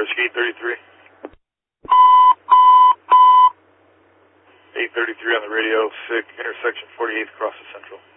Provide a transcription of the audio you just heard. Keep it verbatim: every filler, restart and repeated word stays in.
Rescue eight thirty-three. eight thirty-three on the radio, sick, intersection forty-eighth across the Central.